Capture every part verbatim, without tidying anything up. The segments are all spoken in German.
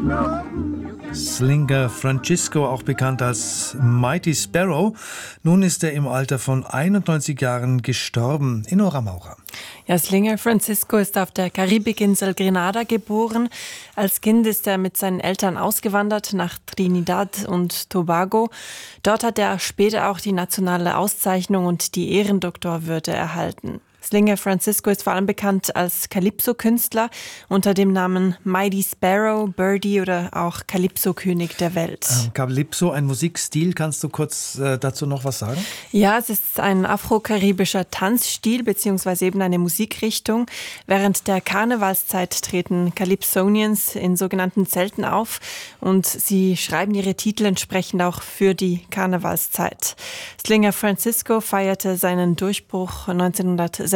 Slinger Francisco, auch bekannt als Mighty Sparrow. Nun ist er im Alter von einundneunzig Jahren gestorben in Oramaura. Ja, Slinger Francisco ist auf der Karibikinsel Grenada geboren. Als Kind ist er mit seinen Eltern ausgewandert nach Trinidad und Tobago. Dort hat er später auch die nationale Auszeichnung und die Ehrendoktorwürde erhalten. Slinger Francisco ist vor allem bekannt als Calypso-Künstler unter dem Namen Mighty Sparrow, Birdie oder auch Calypso-König der Welt. Ähm, Calypso, ein Musikstil, kannst du kurz äh, dazu noch was sagen? Ja, es ist ein afro-karibischer Tanzstil bzw. eben eine Musikrichtung. Während der Karnevalszeit treten Calypsonians in sogenannten Zelten auf und sie schreiben ihre Titel entsprechend auch für die Karnevalszeit. Slinger Francisco feierte seinen Durchbruch neunzehnhundertsechsundfünfzig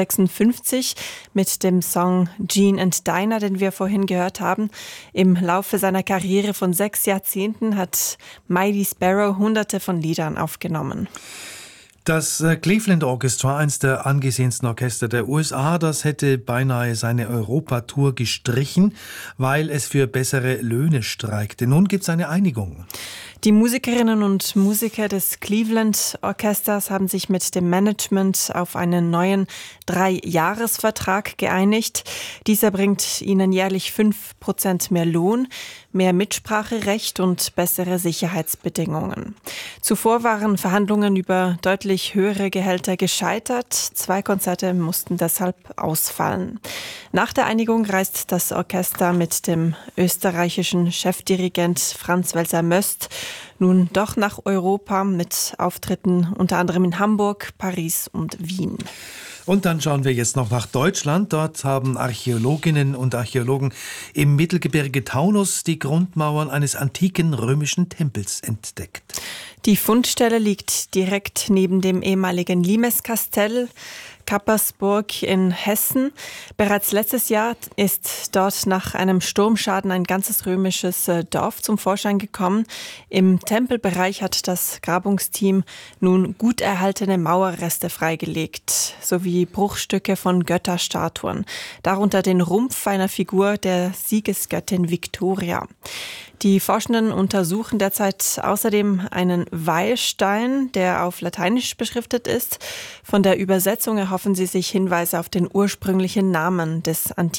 mit dem Song Gene and Dinah, den wir vorhin gehört haben. Im Laufe seiner Karriere von sechs Jahrzehnten hat Mighty Sparrow hunderte von Liedern aufgenommen. Das Cleveland Orchestra, eines der angesehensten Orchester der U S A, das hätte beinahe seine Europatour gestrichen, weil es für bessere Löhne streikte. Nun gibt es eine Einigung. Die Musikerinnen und Musiker des Cleveland Orchesters haben sich mit dem Management auf einen neuen Drei-Jahres-Vertrag geeinigt. Dieser bringt ihnen jährlich fünf Prozent mehr Lohn, mehr Mitspracherecht und bessere Sicherheitsbedingungen. Zuvor waren Verhandlungen über deutlich höhere Gehälter gescheitert. Zwei Konzerte mussten deshalb ausfallen. Nach der Einigung reist das Orchester mit dem österreichischen Chefdirigent Franz Welser-Möst nun doch nach Europa mit Auftritten unter anderem in Hamburg, Paris und Wien. Und dann schauen wir jetzt noch nach Deutschland. Dort haben Archäologinnen und Archäologen im Mittelgebirge Taunus die Grundmauern eines antiken römischen Tempels entdeckt. Die Fundstelle liegt direkt neben dem ehemaligen Limeskastell Kappersburg in Hessen. Bereits letztes Jahr ist dort nach einem Sturmschaden ein ganzes römisches Dorf zum Vorschein gekommen. Im Tempelbereich hat das Grabungsteam nun gut erhaltene Mauerreste freigelegt, sowie Bruchstücke von Götterstatuen, darunter den Rumpf einer Figur der Siegesgöttin Victoria. Die Forschenden untersuchen derzeit außerdem einen Weihstein, der auf Lateinisch beschriftet ist. Von der Übersetzung erhoffen sie sich Hinweise auf den ursprünglichen Namen des antiken